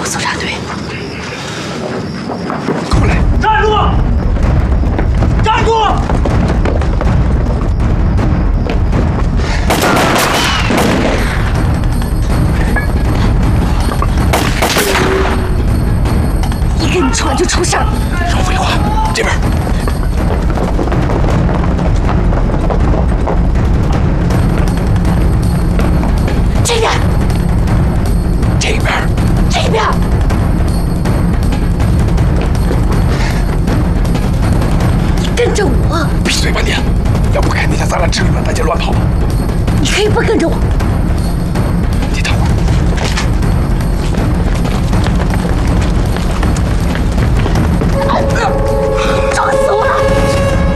搜查队。 过来！ 站住！站住！ 一跟你出来就出事儿。 少废话，这边。 这边。 这边。 这边。你跟着我。 闭嘴吧你！要不开那下咱俩至于让大家乱跑吗？ 你可以不跟着我。